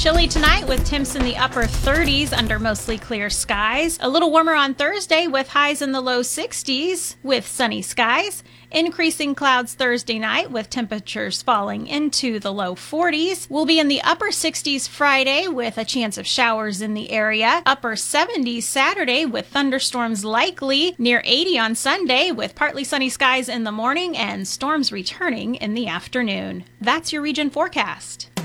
Chilly tonight with temps in the upper 30s under mostly clear skies. A little warmer on Thursday with highs in the low 60s with sunny skies. Increasing clouds Thursday night with temperatures falling into the low 40s. We'll be in the upper 60s Friday with a chance of showers in the area. Upper 70s Saturday with thunderstorms likely. Near 80 on Sunday with partly sunny skies in the morning and storms returning in the afternoon. That's your region forecast.